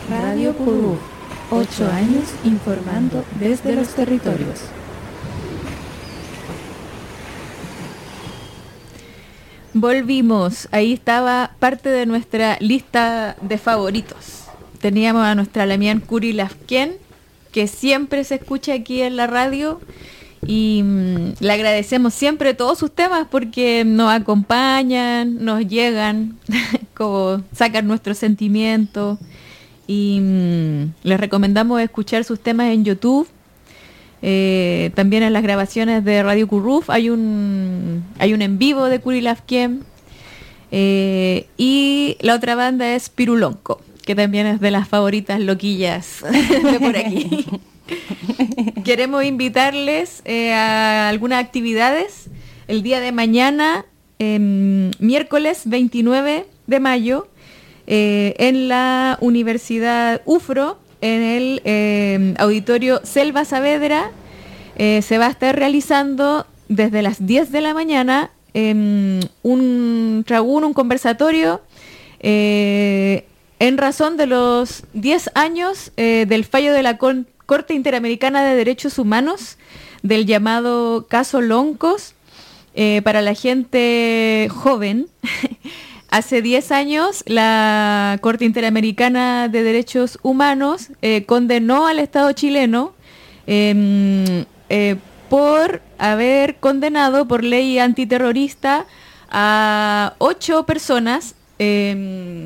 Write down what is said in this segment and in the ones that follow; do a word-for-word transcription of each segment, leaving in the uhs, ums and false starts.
Radio Curú, ocho años informando desde los territorios. Volvimos, ahí estaba parte de nuestra lista de favoritos. Teníamos a nuestra Lamián Curi Lafquén, que siempre se escucha aquí en la radio, y mmm, le agradecemos siempre todos sus temas porque nos acompañan, nos llegan, como sacan nuestros sentimientos, y mmm, les recomendamos escuchar sus temas en YouTube. Eh, también en las grabaciones de Radio Curruf hay un hay un en vivo de Curi Lafquén, eh, y la otra banda es Pirulonco, que también es de las favoritas loquillas de por aquí. Queremos invitarles eh, a algunas actividades el día de mañana, eh, miércoles veintinueve de mayo, eh, en la Universidad U F R O, en el eh, auditorio Selva Saavedra. Eh, se va a estar realizando desde las diez de la mañana eh, un tragún, un conversatorio eh, en razón de los diez años eh, del fallo de la Con- Corte Interamericana de Derechos Humanos, del llamado caso Loncos. Eh, para la gente joven, hace diez años la Corte Interamericana de Derechos Humanos eh, condenó al Estado chileno eh, eh, por haber condenado por ley antiterrorista a ocho personas eh,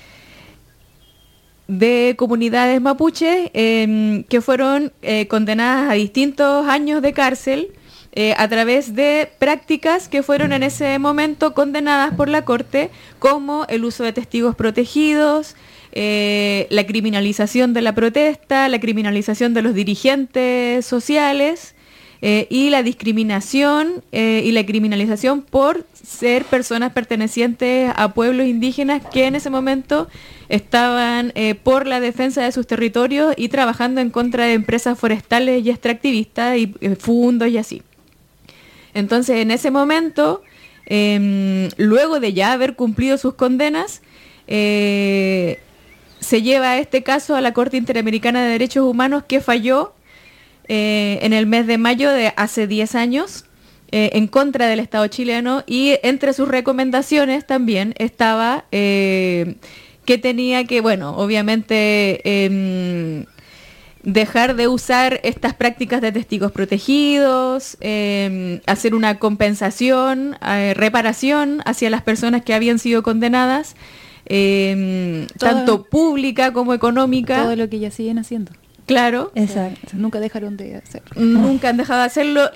de comunidades mapuches eh, que fueron eh, condenadas a distintos años de cárcel eh, a través de prácticas que fueron en ese momento condenadas por la Corte, como el uso de testigos protegidos, eh, la criminalización de la protesta, la criminalización de los dirigentes sociales eh, y la discriminación eh, y la criminalización por ser personas pertenecientes a pueblos indígenas que en ese momento estaban eh, por la defensa de sus territorios y trabajando en contra de empresas forestales y extractivistas y eh, fundos y así. Entonces, en ese momento, eh, luego de ya haber cumplido sus condenas, eh, se lleva este caso a la Corte Interamericana de Derechos Humanos, que falló eh, en el mes de mayo de hace diez años eh, en contra del Estado chileno, y entre sus recomendaciones también estaba eh, que tenía que, bueno, obviamente eh, dejar de usar estas prácticas de testigos protegidos, eh, hacer una compensación, eh, reparación hacia las personas que habían sido condenadas, eh, tanto pública como económica. Todo lo que ya siguen haciendo. Claro. Exacto. Nunca dejaron de hacerlo. Nunca han dejado de hacerlo.